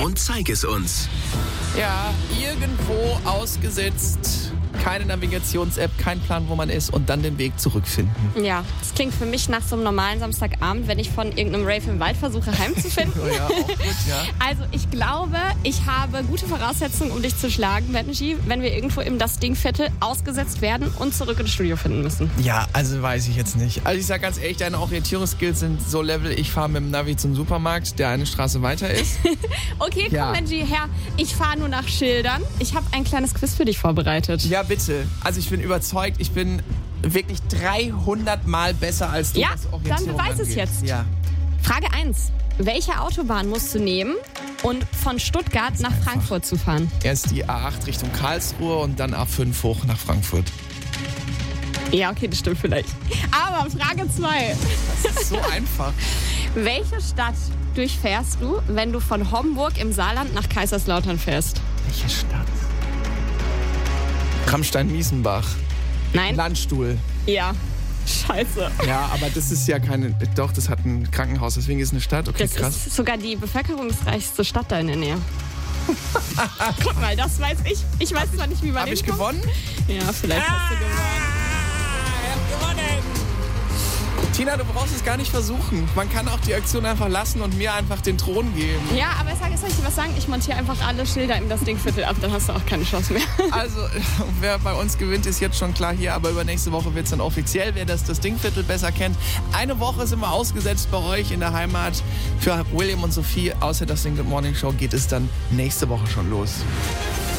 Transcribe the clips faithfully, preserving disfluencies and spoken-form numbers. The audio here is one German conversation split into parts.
und zeig es uns. Ja, irgendwo ausgesetzt, keine Navigations-App, kein Plan, wo man ist und dann den Weg zurückfinden. Ja, das klingt für mich nach so einem normalen Samstagabend, wenn ich von irgendeinem Rave im Wald versuche heimzufinden. Oh ja, auch gut, ja. Also ich glaube, ich habe gute Voraussetzungen, um dich zu schlagen, Benji, wenn wir irgendwo im Das Ding-Viertel ausgesetzt werden und zurück ins Studio finden müssen. Ja, also weiß ich jetzt nicht. Also ich sag ganz ehrlich, deine Orientierungsskills sind so Level, ich fahre mit dem Navi zum Supermarkt, der eine Straße weiter ist. Okay, komm Ja. Benji, her. Ich fahre nur nach Schildern. Ich habe ein kleines Quiz für dich vorbereitet. Ja, bitte. Also ich bin überzeugt, ich bin wirklich dreihundert Mal besser als du. Ja, was dann Orientierung beweis es angeht. jetzt. Ja. Frage eins. Welche Autobahn musst du nehmen, um von Stuttgart nach Frankfurt zu fahren? Erst die A acht Richtung Karlsruhe und dann A fünf hoch nach Frankfurt. Ja, okay, das stimmt vielleicht. Aber Frage zwei. Das ist so einfach. Welche Stadt durchfährst du, wenn du von Homburg im Saarland nach Kaiserslautern fährst? Welche Stadt? Rammstein-Miesenbach. Nein? Landstuhl. Ja. Scheiße. Ja, aber das ist ja keine... Doch, das hat ein Krankenhaus, deswegen ist es eine Stadt. Okay, Das krass. ist sogar die bevölkerungsreichste Stadt da in der Nähe. Guck mal, das weiß ich. Ich weiß zwar nicht, wie man Habe ich hinkommt. gewonnen? Ja, vielleicht hast du gewonnen. Tina, du brauchst es gar nicht versuchen. Man kann auch die Aktion einfach lassen und mir einfach den Thron geben. Ja, aber ich sag, jetzt soll ich dir was sagen? Ich montiere einfach alle Schilder in das Dingviertel ab, dann hast du auch keine Chance mehr. Also, wer bei uns gewinnt, ist jetzt schon klar hier. Aber übernächste Woche wird es dann offiziell, wer das, das Dingviertel besser kennt. Eine Woche sind wir ausgesetzt bei euch in der Heimat. Für William und Sophie, außer das Ding Good Morning Show, geht es dann nächste Woche schon los.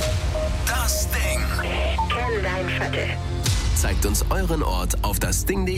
Das Ding. Kenn dein Viertel. Zeigt uns euren Ort auf das Ding punkt de.